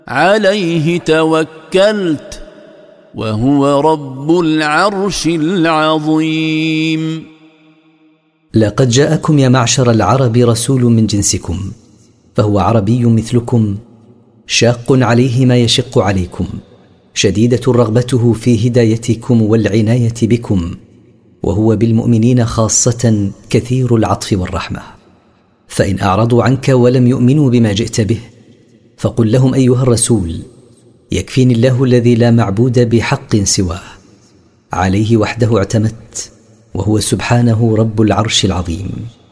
عليه توكلت وهو رب العرش العظيم. لقد جاءكم يا معشر العرب رسول من جنسكم، فهو عربي مثلكم، شاق عليه ما يشق عليكم، شديدة رغبته في هدايتكم والعناية بكم، وهو بالمؤمنين خاصة كثير العطف والرحمة. فإن أعرضوا عنك ولم يؤمنوا بما جئت به فقل لهم أيها الرسول: يكفيني الله الذي لا معبود بحق سواه، عليه وحده اعتمدت، وهو سبحانه رب العرش العظيم.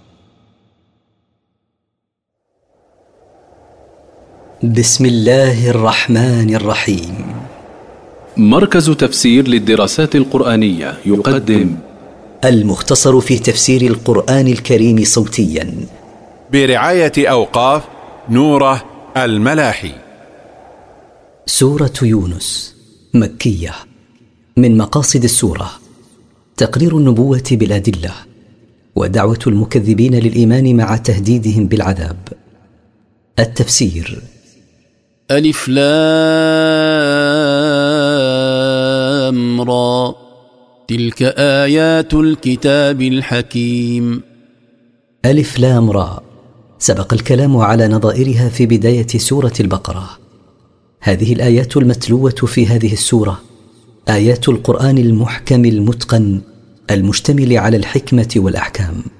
بسم الله الرحمن الرحيم. مركز تفسير للدراسات القرآنية يقدم المختصر في تفسير القرآن الكريم صوتيا برعاية أوقاف نوره الملاحي. سورة يونس مكية. من مقاصد السورة تقرير النبوة بالأدلة، ودعوة المكذبين للإيمان مع تهديدهم بالعذاب. التفسير: ألف لام را، تلك آيات الكتاب الحكيم. ألف لام را، سبق الكلام على نظائرها في بداية سورة البقرة. هذه الآيات المتلوة في هذه السورة آيات القرآن المحكم المتقن المشتمل على الحكمة والأحكام.